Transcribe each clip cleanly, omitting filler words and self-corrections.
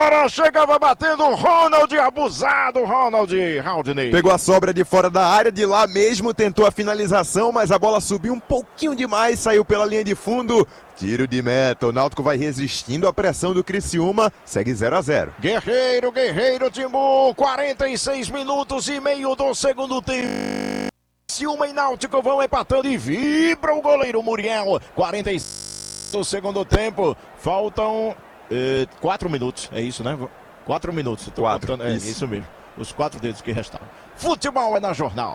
Chegava batendo o Ronald, abusado Ronald, Haldney. Pegou a sobra de fora da área, de lá mesmo tentou a finalização, mas a bola subiu um pouquinho demais, saiu pela linha de fundo. Tiro de meta, o Náutico vai resistindo à pressão do Criciúma, segue 0-0. Guerreiro, Timbu, 46 minutos e meio do segundo tempo. Criciúma e Náutico vão empatando e vibra o goleiro Muriel. 46 do segundo tempo, faltam 4 minutos, é isso, né? 4 minutos. Tô 4, contando, isso mesmo. Os 4 dedos que restaram. Futebol é na Jornal.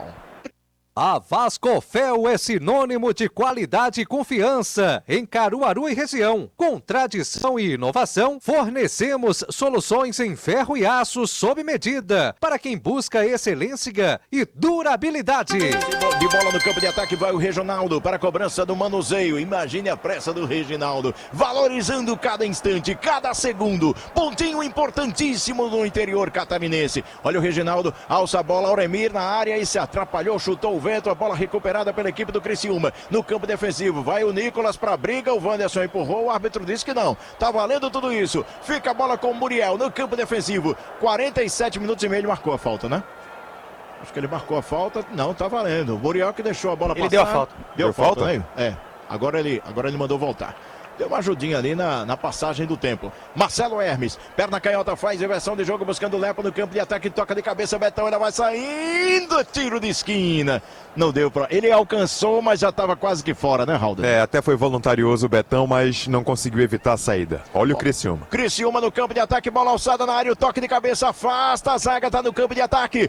A Vascofel é sinônimo de qualidade e confiança em Caruaru e região. Com tradição e inovação, fornecemos soluções em ferro e aço sob medida para quem busca excelência e durabilidade. De bola no campo de ataque vai o Reginaldo para a cobrança do manuseio. Imagine a pressa do Reginaldo, valorizando cada instante, cada segundo. Pontinho importantíssimo no interior catarinense. Olha o Reginaldo, alça a bola, Auremir na área e se atrapalhou, chutou o vento, a bola recuperada pela equipe do Criciúma. No campo defensivo, vai o Nicolas para a briga, o Wanderson empurrou, o árbitro disse que não. Tá valendo tudo isso. Fica a bola com o Muriel no campo defensivo. 47 minutos e meio, ele marcou a falta, né? Acho que ele marcou a falta. Não, tá valendo. O Muriel que deixou a bola passar. Ele deu a falta. Deu falta, né? É. Agora ele mandou voltar. Deu uma ajudinha ali na passagem do tempo. Marcelo Hermes, perna canhota, faz inversão de jogo, buscando o Lepo no campo de ataque, toca de cabeça, Betão, ainda vai saindo, tiro de esquina. Não deu pra... Ele alcançou, mas já estava quase que fora, né, Raul? Até foi voluntarioso o Betão, mas não conseguiu evitar a saída. Olha o Criciúma. Criciúma no campo de ataque, bola alçada na área, o toque de cabeça afasta, a zaga tá no campo de ataque.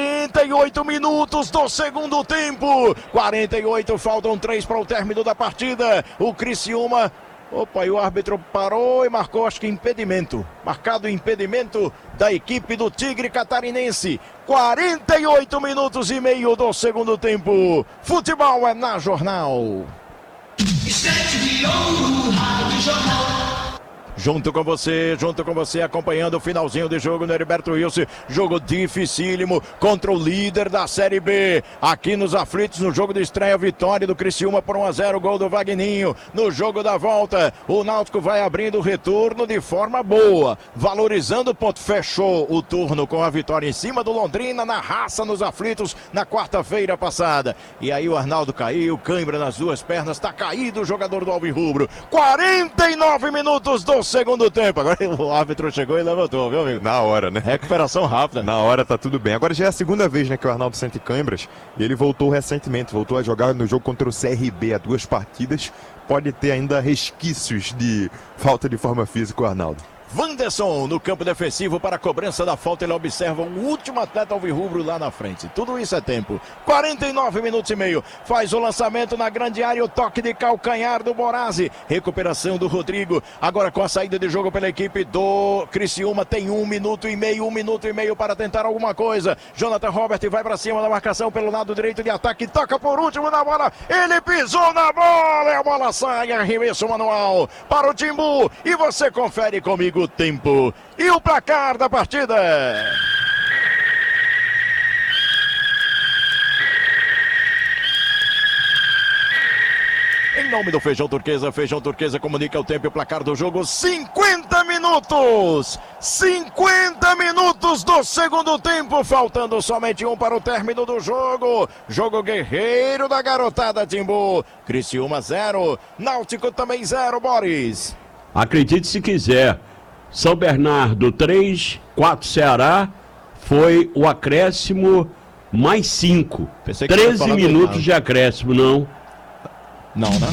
48 minutos do segundo tempo. 48, faltam 3 para o término da partida. O Criciúma... Opa, e o árbitro parou e marcou, acho que impedimento. Marcado impedimento da equipe do Tigre Catarinense. 48 minutos e meio do segundo tempo. Futebol é na Jornal. Junto com você, acompanhando o finalzinho de jogo no Heriberto Wilson. Jogo dificílimo contra o líder da Série B. Aqui nos aflitos, no jogo de estreia, vitória do Criciúma por 1-0, gol do Vagninho. No jogo da volta, o Náutico vai abrindo o retorno de forma boa, valorizando o ponto. Fechou o turno com a vitória em cima do Londrina, na raça nos aflitos, na quarta-feira passada. E aí o Arnaldo caiu, cãibra nas duas pernas, tá caído o jogador do Alvirrubro. 49 minutos do segundo tempo. Agora o árbitro chegou e levantou, viu, amigo? Na hora, né? Recuperação rápida. Na hora tá tudo bem. Agora já é a segunda vez, né, que o Arnaldo sente câimbras. E ele voltou recentemente, voltou a jogar no jogo contra o CRB há 2 partidas. Pode ter ainda resquícios de falta de forma física o Arnaldo. Wanderson no campo defensivo para a cobrança da falta, ele observa o último atleta alvirrubro lá na frente. Tudo isso é tempo. 49 minutos e meio. Faz o lançamento na grande área, o toque de calcanhar do Borazzi. Recuperação do Rodrigo. Agora com a saída de jogo pela equipe do Criciúma, tem 1 minuto e meio para tentar alguma coisa. Jonathan Robert vai para cima da marcação pelo lado direito de ataque, toca por último na bola. Ele pisou na bola e a bola sai, arremesso manual para o Timbu. E você confere comigo o tempo e o placar da partida. Em nome do Feijão Turquesa comunica o tempo e o placar do jogo. 50 minutos! 50 minutos do segundo tempo, faltando somente 1 para o término do jogo. Jogo guerreiro da garotada Timbu. Criciúma 0, Náutico também 0, Boris. Acredite se quiser. São Bernardo 3, 4 Ceará, foi o acréscimo mais 5. 13 minutos de acréscimo, não? Não, né?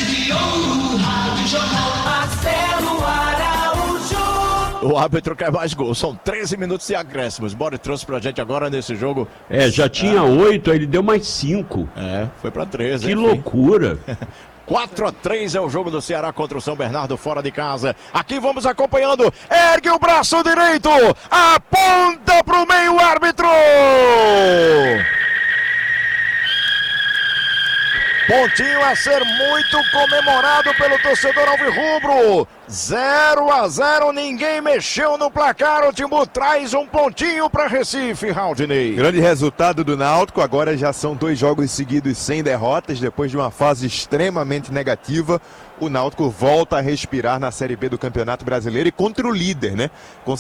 O árbitro quer mais gols, são 13 minutos de acréscimos. Bora trouxe pra gente agora nesse jogo. Já tinha 8, aí ele deu mais 5. Foi pra 13. Que loucura. 4-3 é o jogo do Ceará contra o São Bernardo fora de casa. Aqui vamos acompanhando. Ergue o braço direito. Aponta pro meio, árbitro. Pontinho a ser muito comemorado pelo torcedor alvirrubro. 0-0, ninguém mexeu no placar. O Timbu traz um pontinho para Recife, Haldney. Grande resultado do Náutico. Agora já são 2 jogos seguidos sem derrotas, depois de uma fase extremamente negativa. o Náutico volta a respirar na Série B do Campeonato Brasileiro e contra o líder, né?